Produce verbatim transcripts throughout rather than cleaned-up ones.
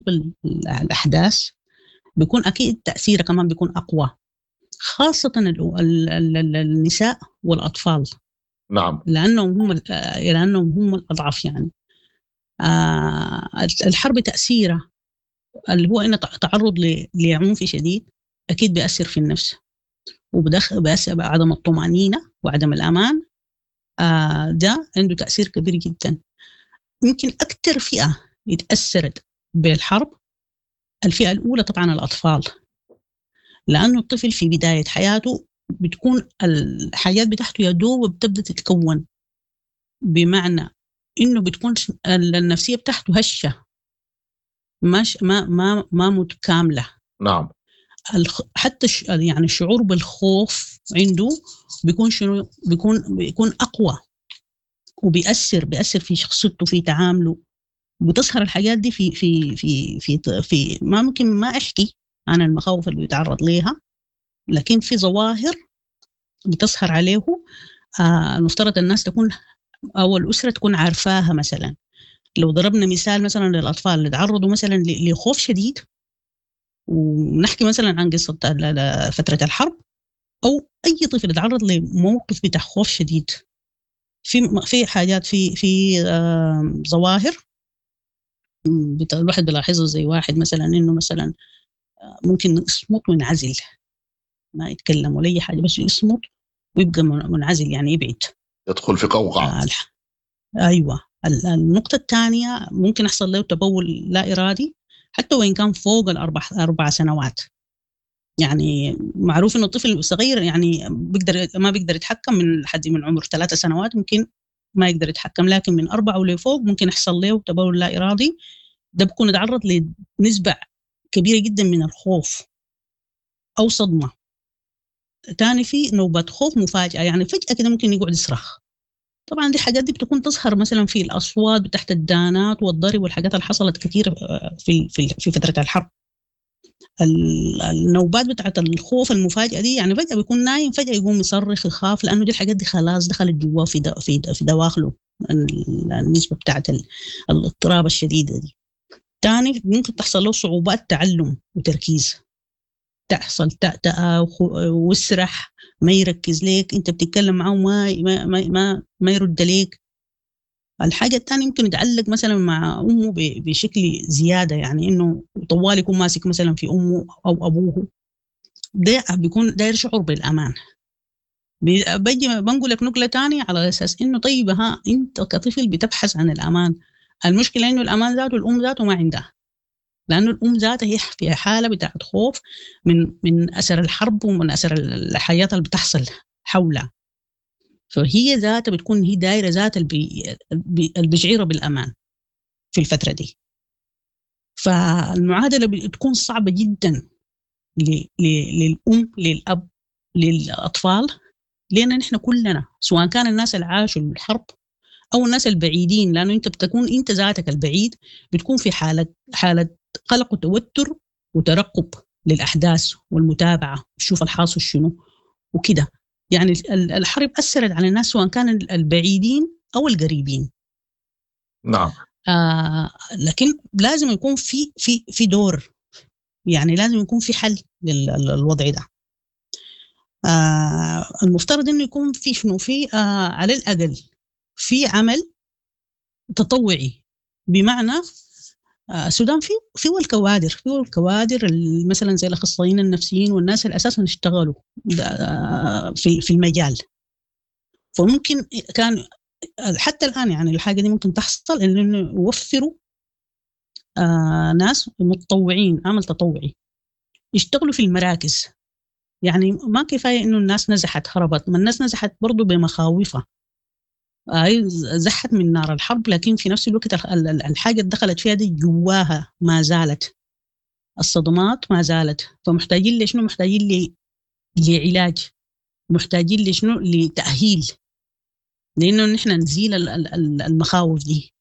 الأحداث بيكون أكيد تأثيره كمان بيكون أقوى، خاصة النساء والأطفال. نعم. لأنهم هم لأنهم هم الأضعف يعني. آه الحرب تأثيره اللي هو إنه تعرض لعنف شديد أكيد بيأثر في النفس، وبدخل بيأثر بعدم الطمأنينة وعدم الأمان. آه ده عنده تأثير كبير جدا. يمكن أكتر فئة اتأثرت بالحرب الفئة الأولى طبعا الأطفال، لأنه الطفل في بداية حياته بتكون الحياة بتاعته يدوب بتبدأ تتكون، بمعنى إنه بتكون النفسية بتاعته هشة، مش ما ما ما متكاملة. نعم. حتى يعني الشعور بالخوف عنده بيكون شنو بيكون بيكون أقوى، وبيأثر بيأثر في شخصيته في تعامله. بتظهر الحاجات دي في في في في في ما ممكن ما أحكي عن المخاوف اللي بيتعرض ليها، لكن في ظواهر بتظهر عليه. آه المفترض الناس تكون أو الأسرة تكون عارفاها. مثلا لو ضربنا مثال مثلا للأطفال اللي تعرضوا مثلا لخوف شديد، ونحكي مثلا عن قصة فترة الحرب، أو أي طفل يتعرض لموقف بتاع خوف شديد، في في حاجات في في آه ظواهر الواحد بلاحظه. زي واحد مثلا إنه مثلا ممكن يصمت وينعزل، ما يتكلم ولا أي حاجة، بس يصمت ويبقى منعزل يعني يبعد، يدخل في قوقعة. آه أيوة. النقطة الثانية ممكن يحصل له تبول لا إرادي حتى وإن كان فوق الأربع أربع سنوات. يعني معروف إنه الطفل صغير يعني بيقدر ما بيقدر يتحكم من حد من عمر ثلاثة سنوات ممكن ما يقدر يتحكم، لكن من أربعة ولفوق ممكن يحصل له تبول لا إرادي. ده بيكون يتعرض لنسبة كبيرة جدا من الخوف أو صدمة. تاني في نوبة خوف مفاجئة، يعني فجأة كده ممكن يقعد يصرخ. طبعا دي حاجات دي بتكون تظهر مثلا في الأصوات تحت الدانات والضرب والحاجات اللي حصلت كثير في في في فترة الحرب. النوبات بتاعت الخوف المفاجئة دي يعني فجأة بيكون نايم فجأة يقوم يصرخ يخاف، لأنه دي الحاجات دي خلاص دخلت جوا في في في دواخله النسبة بتاعت الاضطراب الشديدة دي. تاني ممكن تحصل له صعوبات تعلم وتركيز، تحصل تأتأ ويسرح، ما يركز ليك، انت بتتكلم معه ما ما ما ما يرد ليك. الحاجة الثانية يمكن يتعلق مثلا مع أمه بشكل زيادة، يعني إنه طوال يكون ماسك مثلا في أمه أو أبوه، ده بيكون داير شعور بالأمان. بيجي بنقول لك نقلة تانية على أساس إنه طيب ها أنت كطفل بتبحث عن الأمان. المشكلة إنه الأمان ذاته الأم ذاته ما عندها، لأنه الأم ذاتها هي في حالة بتاعت خوف من من أثر الحرب ومن أثر الحياة اللي بتحصل حولها. فهي ذاتها بتكون هي دائرة ذات البشعيرة بالأمان في الفترة دي. فالمعادلة بتكون صعبة جدا للأم للأب للأطفال، لأن نحن كلنا سواء كان الناس اللي عاشوا الحرب أو الناس البعيدين، لأنه أنت بتكون أنت ذاتك البعيد بتكون في حالة حالة قلق وتوتر وترقب للأحداث والمتابعة، شوف الحاصل شنو وكده. يعني الحرب أثرت على الناس سواء كان البعيدين أو القريبين. نعم. آه لكن لازم يكون في في في دور، يعني لازم يكون في حل للوضع ده. آه المفترض إنه يكون في شنو في آه على الأقل في عمل تطوعي، بمعنى السودان في في الكوادر في الكوادر مثلا زي الاخصائيين النفسيين والناس اللي اساسا اشتغلوا في في المجال. فممكن كان حتى الان يعني الحاجه دي ممكن تحصل انه يوفروا آه ناس متطوعين، عمل تطوعي يشتغلوا في المراكز. يعني ما كفايه انه الناس نزحت هربت، ما الناس نزحت برضو بمخاوفها، هاي زحت من نار الحرب، لكن في نفس الوقت الحاجة اللي دخلت فيها دي جواها ما زالت، الصدمات ما زالت. فمحتاجين لشنو؟ محتاجين لعلاج، محتاجين لشنو؟ لتأهيل، لأنه نحن نزيل المخاوف دي.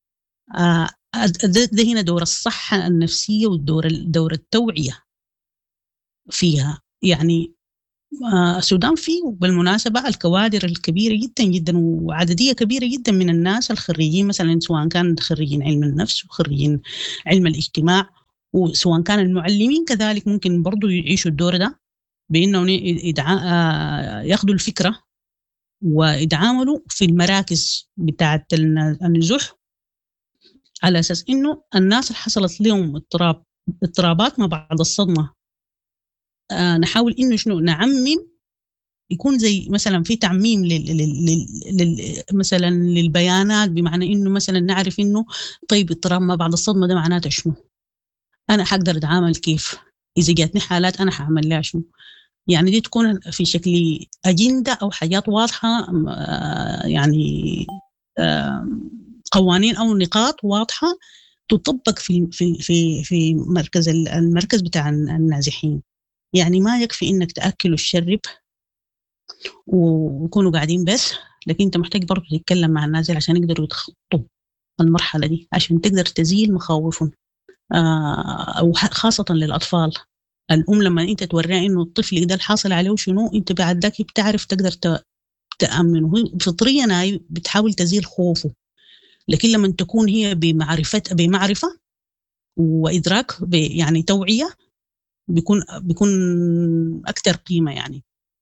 ده هنا دور الصحة النفسية والدور دور التوعية فيها. يعني السودان فيه بالمناسبة الكوادر الكبيرة جدا جدا وعددية كبيرة جدا من الناس الخريجين، مثلا سواء كان خريجين علم النفس وخريجين علم الاجتماع وسواء كان المعلمين كذلك ممكن برضو يعيشوا الدور ده، بأنه ياخدوا الفكرة ويتعاملوا في المراكز بتاعة النزوح على أساس إنه الناس اللي حصلت لهم اضطراب اضطرابات ما بعد الصدمة، آه نحاول إنه شنو نعمم، يكون زي مثلا في تعميم لل... لل... لل... مثلا للبيانات، بمعنى إنه مثلا نعرف إنه طيب اضطراب ما بعد الصدمة ده معناته شنو، أنا حقدر أتعامل كيف، إذا جاتني حالات أنا حعمل لها شنو. يعني دي تكون في شكل أجندة أو حاجات واضحة، يعني قوانين أو نقاط واضحة تطبق في في في في مركز المركز بتاع النازحين. يعني ما يكفي إنك تأكل وتشرب ويكونوا قاعدين بس، لكن أنت محتاج برضو تتكلم مع النازل عشان يقدروا يتخطوا المرحلة دي، عشان تقدر تزيل مخاوفهم، أو خاصة للأطفال. الأم لما أنت توريها إنه الطفل ده الحاصل عليه شنو، أنت بعد ذاك بتعرف تقدر تأمنه. فطريا هي بتحاول تزيل خوفه، لكن لما تكون هي بمعرفة بمعرفة وإدراك يعني توعية بيكون بيكون أكثر قيمة. يعني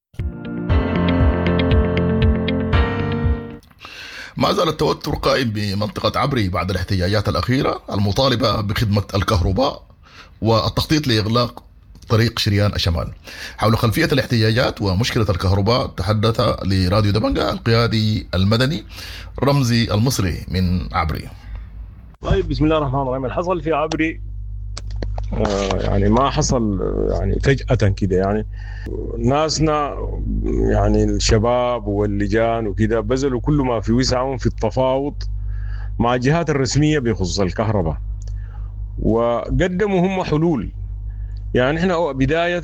ما زال التوتر قائم بمنطقة عبري بعد الاحتجاجات الأخيرة المطالبة بخدمة الكهرباء والتخطيط لإغلاق طريق شريان الشمال. حول خلفية الاحتجاجات ومشكلة الكهرباء تحدث لراديو دبنجة القيادي المدني رمزي المصري من عبري. طيب، بسم الله الرحمن الرحيم. الحصل في عبري آه يعني ما حصل يعني فجأة كده، يعني ناسنا يعني الشباب واللجان وكده بذلوا كل ما في وسعهم في التفاوض مع الجهات الرسمية بخصوص الكهرباء، وقدموا هم حلول. يعني احنا بداية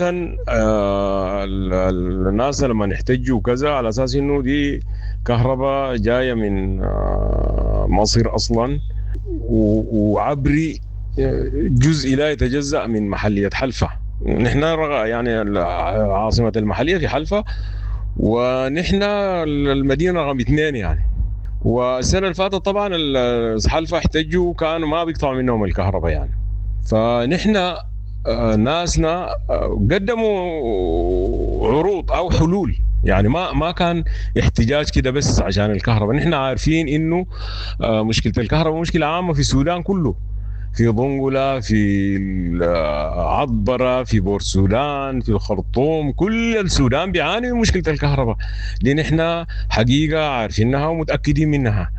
آه الناس لما نحتجوا كذا على اساس انه دي كهرباء جاية من آه مصر اصلا، وعبري جزء لا يتجزأ من محلية حلفة. نحن يعني عاصمة المحلية في حلفة، ونحن المدينة رقم اثنين يعني. والسنة اللي فاتت طبعا حلفة احتجوا كانوا ما بيقطعوا منهم الكهرباء يعني. فنحن ناسنا قدموا عروض او حلول، يعني ما ما كان احتجاج كده بس عشان الكهرباء. نحن عارفين انه مشكله الكهرباء مشكله عامه في السودان كله، في ضنقلة، في عطبرة، في بور السودان، في الخرطوم، كل السودان بيعاني من مشكله الكهرباء دي. نحن حقيقه عارفينها ومتاكدين منها.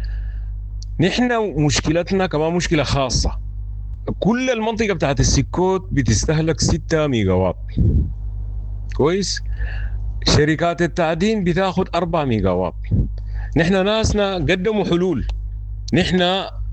نحن مشكلتنا كمان مشكله خاصه. كل المنطقة بتاعت السكوت بتستهلك ستة ميجا واط، كويس. شركات التعدين بتاخد أربعة ميجا واط. نحن ناسنا قدموا حلول. نحن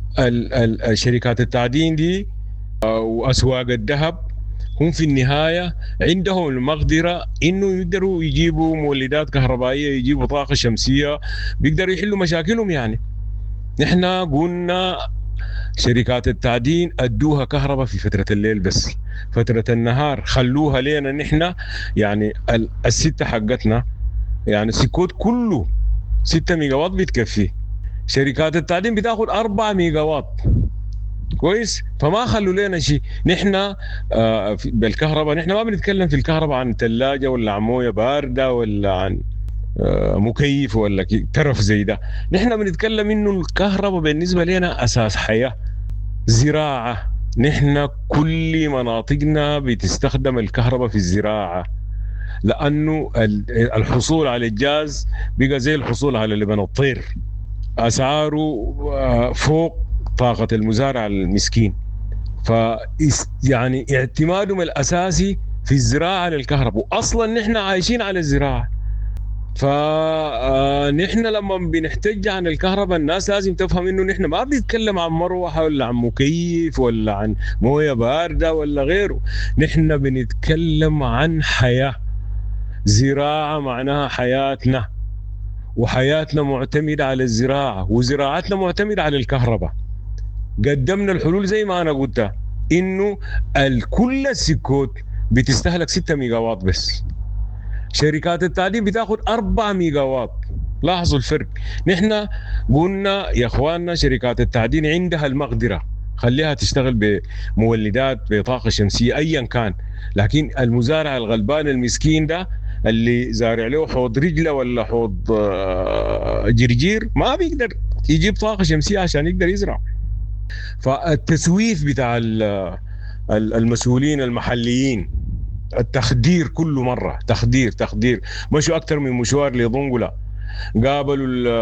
الشركات التعدين دي وأسواق الذهب هم في النهاية عندهم المقدرة إنه يقدروا يجيبوا مولدات كهربائية، يجيبوا طاقة شمسية، بيقدروا يحلوا مشاكلهم يعني. نحن قلنا شركات التعدين أدوها كهرباء في فترة الليل بس، فترة النهار خلوها لنا نحن يعني الستة حقتنا، يعني سكوت كله ستة ميجا واط بتكفي. شركات التعدين بتاخد أربعة ميجا واط، كويس. فما خلوا لنا شيء. نحن آه بالكهرباء نحن ما بنتكلم في الكهرباء عن ثلاجة ولا عن موية باردة ولا عن مكيف ولا ترف زي ده. نحن بنتكلم انه الكهرباء بالنسبه لنا اساس حياه. زراعه، نحن كل مناطقنا بتستخدم الكهرباء في الزراعه، لانه الحصول على الجاز بقى زي الحصول على لبن الطير، اسعاره فوق طاقه المزارع المسكين. ف يعني اعتمادهم الاساسي في الزراعه للكهرباء، واصلا نحن عايشين على الزراعه. فنحن لما بنحتج عن الكهرباء الناس لازم تفهم انه نحن ما بنتكلم عن مروحه ولا عن مكيف ولا عن مويه بارده ولا غيره. نحن بنتكلم عن حياه. زراعه معناها حياتنا، وحياتنا معتمده على الزراعه، وزراعتنا معتمده على الكهرباء. قدمنا الحلول زي ما انا قلت، انه الكل السكوت بتستهلك ستة ميجا واط بس، شركات التعدين بتاخد أربعة ميجا واط. لاحظوا الفرق. نحن قلنا يا اخواننا شركات التعدين عندها المقدرة خليها تشتغل بمولدات بطاقة شمسية أيا كان. لكن المزارع الغلبان المسكين ده اللي زارع له حوض رجلة ولا حوض جرجير ما بيقدر يجيب طاقة شمسية عشان يقدر يزرع. فالتسويف بتاع المسؤولين المحليين، التخدير كل مرة، تخدير تخدير مشوا أكثر من مشوار لضنقلة، قابلوا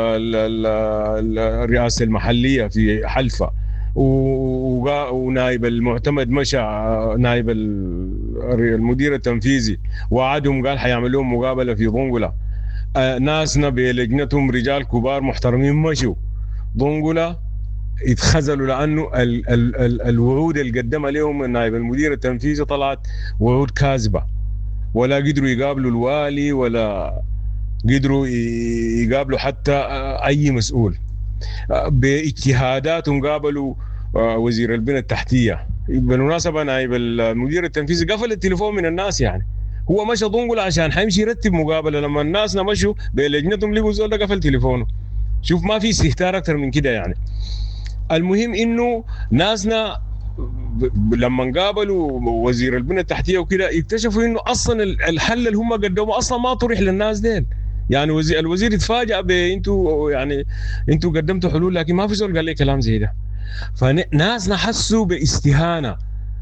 الرئاسة المحلية في حلفة، ونائب المعتمد مشى نائب المدير التنفيذي وعدهم قال حيعملوا مقابلة في ضنقلة. ناسنا بلجنتهم رجال كبار محترمين مشوا ضنقلة، يتخزلوا لأنه ال ال ال الوعود اللي قدمها لهم نائب المدير التنفيذي طلعت وعود كاذبة، ولا قدروا يقابلوا الوالي ولا قدروا يقابلوا حتى أي مسؤول. باجتهاداتهم قابلوا وزير البنى التحتية. بالمناسبة نائب المدير التنفيذي قفل التليفون من الناس، يعني هو مشى ضنقلة عشان حيمشي يرتب مقابلة، لما الناس مشوا بلجنتهم لقوا زول ده قفل تليفونه. شوف ما في استهتار أكثر من كده يعني. المهم إنه ناسنا لما قابلوا وزير البنى التحتية وكده اكتشفوا إنه أصلا الحل اللي هم قدموه أصلا ما طرح للناس ديل. يعني وزير الوزير يتفاجأ بإنتوا يعني إنتوا قدمتوا حلول، لكن ما في زول قال لي كلام زي ده. فناسنا حسوا باستهانة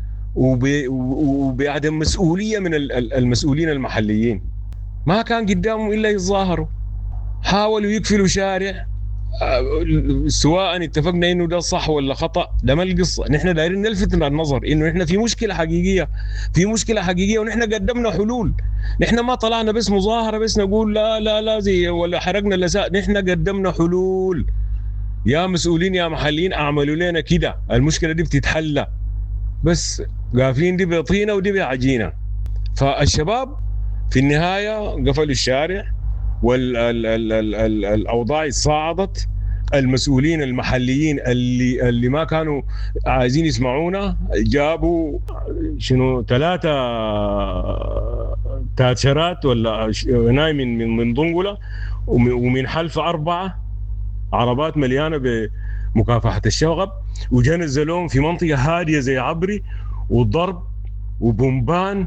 وبعدم مسؤولية من المسؤولين المحليين. ما كان قدامهم إلا يتظاهروا، حاولوا يقفلوا شارع، سواء اتفقنا انه ده صح ولا خطأ ده ما القصة. نحن دايرين نلفت النظر انه نحن في مشكلة حقيقية، في مشكلة حقيقية ونحن قدمنا حلول. نحن ما طلعنا بس مظاهرة بس نقول لا لا لا زي ولا حرقنا اللساء، نحن قدمنا حلول. يا مسؤولين يا محليين اعملوا لنا كده، المشكلة دي بتتحل، بس قافلين دي بطينة ودي بعجينة. فالشباب في النهاية قفلوا الشارع والأوضاع صاعدت. المسؤولين المحليين اللي اللي ما كانوا عايزين يسمعونا جابوا شنو ثلاثة تاشرات ولا ناي من من من ضنقلة، ومن حلفة أربعة عربات مليانة بمكافحة الشغب، وجنزلهم في منطقة هادية زي عبري، وضرب وبومبان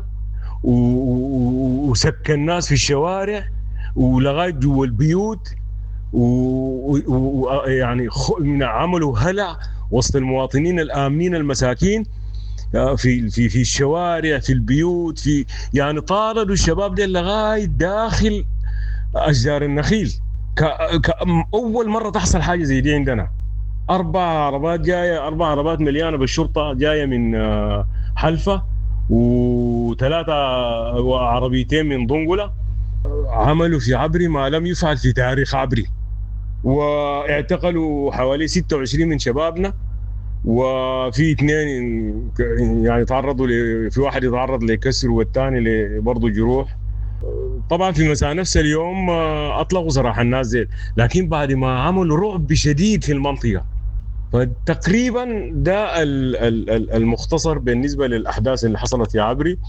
وسكن الناس في الشوارع ولغاية جوا البيوت، ويعني عملوا هلع وسط المواطنين الآمنين المساكين في في في الشوارع في البيوت، في يعني طاردوا الشباب دي لغاية داخل أشجار النخيل. كأول مرة تحصل حاجة زي دي عندنا. أربع عربات جاية، أربع عربات مليانة بالشرطة جاية من حلفة، وثلاثة عربيتين من ضنقلة، عملوا في عبري ما لم يفعل في تاريخ عبري، واعتقلوا حوالي ستة وعشرين من شبابنا، وفي اثنين يعني تعرضوا ل... في واحد يتعرض لكسر والثاني برضه جروح. طبعا في مساء نفس اليوم اطلقوا سراح الناس زي، لكن بعد ما عملوا رعب شديد في المنطقة. فتقريبا ده المختصر بالنسبة للأحداث اللي حصلت في عبري،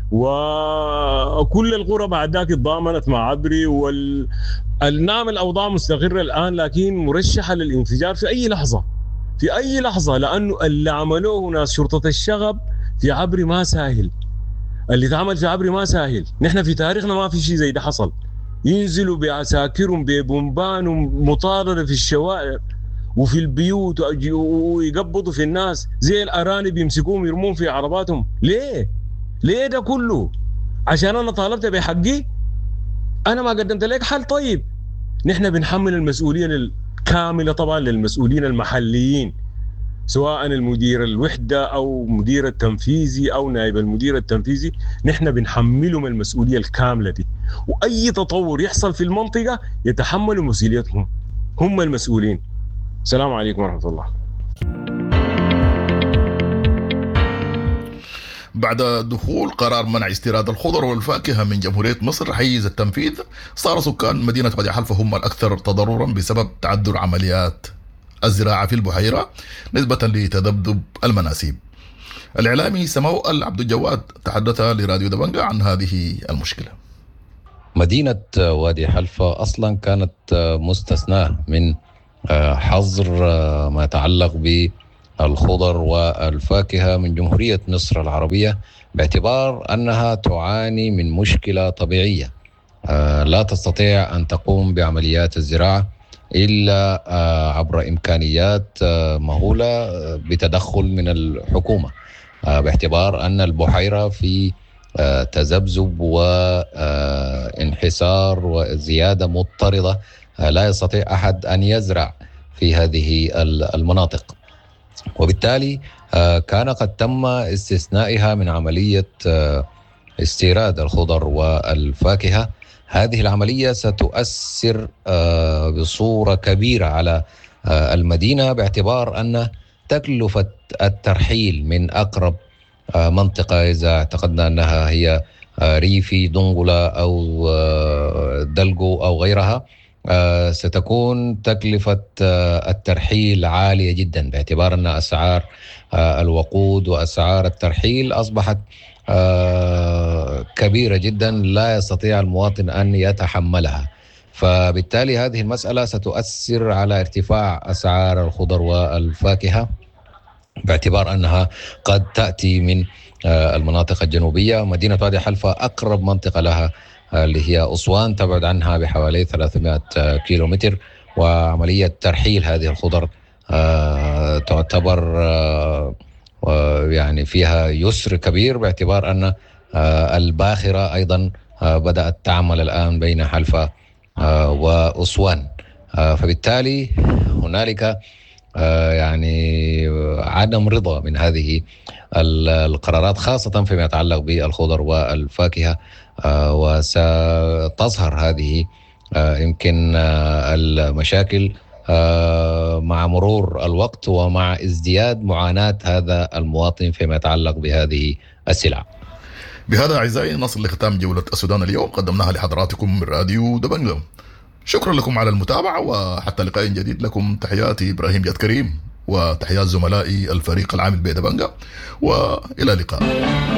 وكل القرى بعد ذاك اتضامنت مع عبري. والنعم الأوضاع مستقرة الآن، لكن مرشحة للانفجار في أي لحظة، في أي لحظة، لأنه اللي عملوه ناس شرطة الشغب في عبري ما ساهل. اللي تعمل في عبري ما ساهل. نحن في تاريخنا ما في شيء زي ده حصل. ينزلوا بعساكرهم ببومبان ومطاردة في الشوارع وفي البيوت ويقبضوا في الناس زي الأرانب، يمسكوهم يرمون في عرباتهم. ليه؟ ليه ده كله؟ عشان أنا طالبت بحقي؟ أنا ما قدمت لك حل؟ طيب نحن بنحمل المسؤولية الكاملة طبعا للمسؤولين المحليين، سواء المدير الوحدة أو مدير التنفيذي أو نائب المدير التنفيذي. نحن بنحملهم المسؤولية الكاملة دي، وأي تطور يحصل في المنطقة يتحملوا مسؤوليتهم، هم المسؤولين. السلام عليكم ورحمة الله. بعد دخول قرار منع استيراد الخضر والفاكهة من جمهورية مصر حيز التنفيذ، صار سكان مدينة وادي حلفة هم الأكثر تضررا بسبب تعذر عمليات الزراعة في البحيرة نسبة لتذبذب المناسيب. الإعلامي سمو عبد الجواد تحدث لراديو دبنجة عن هذه المشكلة. مدينة وادي حلفة أصلا كانت مستثناة من حظر ما يتعلق الخضر والفاكهة من جمهورية مصر العربية، باعتبار أنها تعاني من مشكلة طبيعية لا تستطيع أن تقوم بعمليات الزراعة إلا عبر إمكانيات مهولة بتدخل من الحكومة، باعتبار أن البحيرة في تذبذب وانحسار وزيادة مضطردة، لا يستطيع أحد أن يزرع في هذه المناطق، وبالتالي كان قد تم استثنائها من عملية استيراد الخضر والفاكهة. هذه العملية ستؤثر بصورة كبيرة على المدينة، باعتبار أن تكلفة الترحيل من أقرب منطقة، إذا اعتقدنا أنها هي ريفي دنغلا أو دلجو أو غيرها، ستكون تكلفة الترحيل عالية جدا، باعتبار أن أسعار الوقود وأسعار الترحيل أصبحت كبيرة جدا لا يستطيع المواطن أن يتحملها. فبالتالي هذه المسألة ستؤثر على ارتفاع أسعار الخضر والفاكهة، باعتبار أنها قد تأتي من المناطق الجنوبية. مدينة وادي حلفا أقرب منطقة لها اللي هي أسوان تبعد عنها بحوالي ثلاثمائة كيلومتر، وعملية ترحيل هذه الخضر تعتبر يعني فيها يسر كبير، باعتبار أن الباخرة أيضا بدأت تعمل الآن بين حلفا وأسوان. فبالتالي هنالك يعني عدم رضا من هذه القرارات، خاصة فيما يتعلق بالخضر والفاكهة، وستظهر هذه يمكن المشاكل مع مرور الوقت ومع ازدياد معاناة هذا المواطن فيما يتعلق بهذه السلع. بهذا أعزائي نصل لختام جولة السودان اليوم، قدمناها لحضراتكم من راديو دبنجة. شكرا لكم على المتابعة، وحتى لقاء جديد. لكم تحياتي إبراهيم جاد كريم، وتحيات زملائي الفريق العامل بدبنجة، وإلى اللقاء.